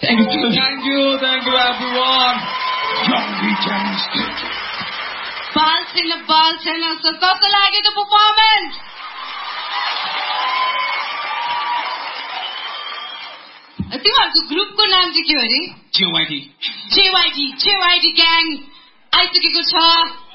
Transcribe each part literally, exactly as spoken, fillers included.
Thank you, thank you, thank you everyone. Youngie James. Bal Singh, Bal Singh. So, kaso lagi the performance? तिमीहरुको ग्रुपको नाम चाहिँ के हो रे? J Y D. J Y D, J Y D gang आइसकेको छ.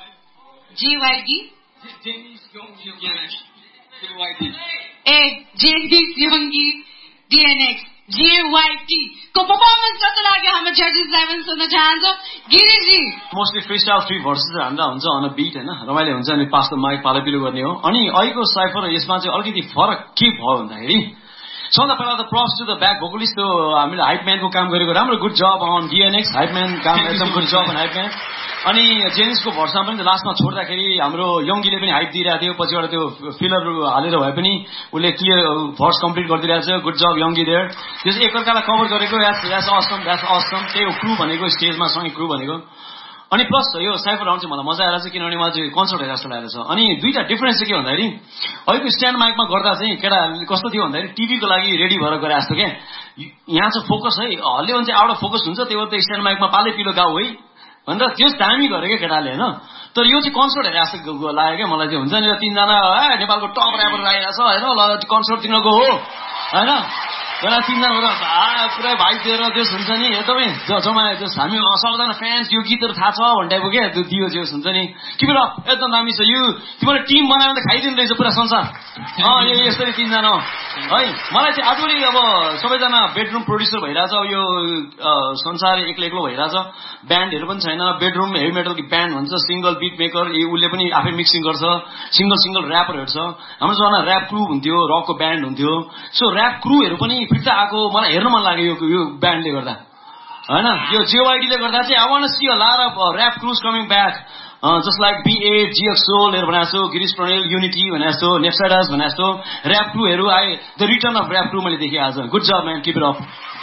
J Y D. James Youngie J Y D. ए James Youngie D N X J Y D को performance कस्तो लाग्यो हाम्रो जजेसलाई पनि सोध्न चाहन्छु. Giriji. Mostly freestyle three verses हाम्रा हुन्छ on a beat हैन. रमाइलो हुन्छ अनि पास द माइक पालापिलो गर्ने हो. अनि अहिलेको साइफर यसमा चाहिँ अलिकति फरक के भयो भन्दाखेरि सबभन्दा पहिला त props to the back vocalist त्यो हामीले हाइप म्यान को काम गरेको राम्रो good job on D N X hype man काम एकदम good job on hype man. अनि जेनिस को भर्समा पनि लास्टमा छोड्दाखेरि हाम्रो यङ्गीले पनि हाइप दिइरहेको थियो. पछिबाट त्यो फिलर हालेर भए पनि उसले क्लियर भर्स कम्प्लिट गरिदिरहेको छ. Good job यङ्गी there. त्यो चाहिँ एकअर्कालाई कभर गरेको that's that's Assam that's Assam. त्यही हो क्रू भनेको स्टेजमा सँगै क्रू भनेको. अनि प्लस यो साइफर राउन्ड चाहिँ मलाई मजा आएर चाहिँ किनभने मलाई चाहिँ कन्सर्ट हेरेर जस्तो लागेको छ. अनि दुईटा डिफरेन्स चाहिँ के भन्दाखेरि अहिलेको स्ट्यान्ड माइकमा गर्दा चाहिँ केटा कस्तो थियो भन्दाखेरि टिभीको लागि रेडी भएर गरे जस्तो क्या. यहाँ चाहिँ फोकस है हल्ले भने चाहिँ आउट अफ फोकस हुन्छ. त्यो त स्ट्यान्ड माइकमा पाले पिलो गाउँ है भनेर त्यो दामी गरेको क्या केटाले होइन. तर यो चाहिँ कन्सर्ट हेरेर जस्तो लाग्यो क्या मलाई चाहिँ. हुन्छ नि तिनजना नेपालको टप ऱ्यापर आइरहेको छ होइन. ल कन्सर्ट तिनीहरूको हो होइन. बेला तिनजना पुरै भाइ दिएर जोस हुन्छ नि एकदमै जमा जोस हामी सबजना फ्यान्स यो गीतहरू थाहा छ भन्ने टाइपको क्या त्यो दियो जोस हुन्छ नि. किप इट अप एकदम दामी छ. यो तिमीले टिम बनाएर त खाइदिनु रहेछ पुरा संसार. अँ यो यसरी तिनजना है. मलाई चाहिँ आजभोलि अब सबैजना बेडरुम प्रोड्युसर भइरहेछ. अब यो संसार एक्लो एक्लो भइरहेछ. ब्यान्डहरू पनि छैन. बेडरुम हेभी मेटलको ब्यान्ड भन्छ. सिङ्गल बिट मेकर ए उसले पनि आफै मिक्सिङ गर्छ. सिङ्गल सिङ्गल ऱ्यापरहरू छ. हाम्रो जमाना ऱ्याप क्रू हुन्थ्यो. रकको ब्यान्ड हुन्थ्यो. सो ऱ्याप क्रूहरू पनि फिर्ता आएको मलाई हेर्न मन लाग्यो यो यो ब्यान्डले गर्दा होइन. यो जेवाइडीले गर्दा चाहिँ I want to see a lot of rap cruise coming back just like be at जिएक्सोलहरू भने जस्तो गिरिश प्रणेल युनिटी भने जस्तो नेप्साइडस भने जस्तो ऱ्याप क्रूहरू आए. The return of rap crew मैले देखेँ आज. Good job man keep it up.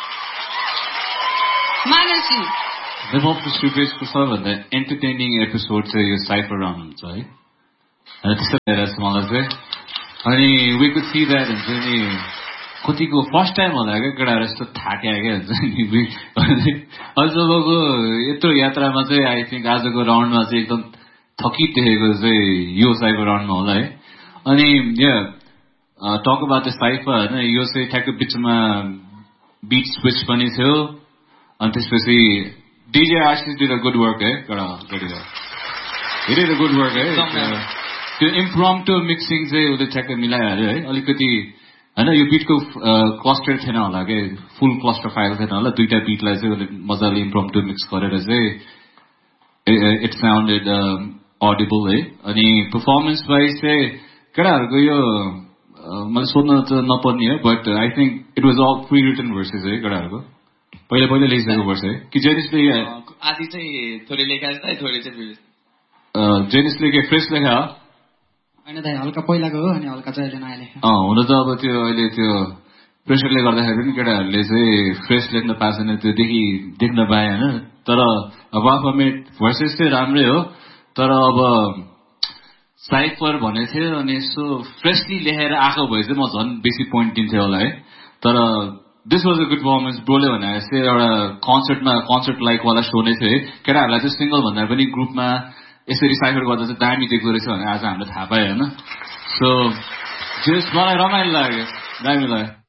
Mansi हिपहपको स्टुपेजको सबैभन्दा एन्टरटेनिङ एपिसोड चाहिँ यो साइफर राउन्ड हुन्छ है. त्यस्तो हेरेर छ मलाई चाहिँ. अनि वी कुड सी द्याट हुन्छ नि कतिको फर्स्ट टाइम होला क्या केटाहरू यस्तो थाक्या क्या हुन्छ नि. अहिलेसम्मको यत्रो यात्रामा चाहिँ आई थिङ्क आजको राउन्डमा चाहिँ एकदम थकित देखेको चाहिँ यो साइफर राउन्डमा होला है. अनि यो टक अबाउट द साइफर होइन. यो चाहिँ ठ्याक्क बिचमा बिट स्विच पनि थियो. अनि त्यसपछि DJ Ashish did a good work है केटा केटीको. It is a good work है. त्यो इम्प्रोम्प्टु मिक्सिङ चाहिँ उसले ठ्याक्क मिलाइहाल्यो है. अलिकति होइन यो बिटको क्लस्टर थिएन होला क्या. फुल क्लस्टर फाइल थिएन होला. दुईटा बिटलाई चाहिँ उसले मजाले इम्प्रोम्प्टु मिक्स गरेर चाहिँ इट साउन्डेड अडिबल है. अनि पर्फर्मेन्स वाइज चाहिँ केटाहरूको यो मैले सोध्न त नपर्ने हो but I think it was all pre return versus है केटाहरूको. पहिला पहिला लेखिसकेको पर्छ है कि जेनिसले आदि चाहिँ थोरै लेखाएको छ थोरै चाहिँ जेनिसले के फ्रेस लेखा होइन दाइ हल्का पहिलाको हो अनि हल्का चाहिँ अहिले नयाँ लेखा. अँ हुन त अब त्यो अहिले त्यो प्रेसरले गर्दाखेरि पनि केटाहरूले चाहिँ फ्रेस लेख्न पाएन. त्योदेखि देख्न पाए होइन. तर अब वाफमेट भर्सेस चाहिँ राम्रै हो. तर अब साइफर भनेको थियो अनि यसो फ्रेसली लेखेर आएको भए चाहिँ म झन् बेसी पोइन्ट दिन्थेँ होला है. तर this was a good performance. ब्रोले भने जस्तै एउटा कन्सर्टमा कन्सर्ट लाइकवाला सो नै थियो है. केटाहरूलाई चाहिँ सिङ्गल भन्दा पनि ग्रुपमा यसरी साइफर गर्दा चाहिँ दामी देख्दो रहेछ भनेर आज हामीले थाहा पायो होइन. सो जस मलाई रमाइलो लाग्यो दामी लाग्यो.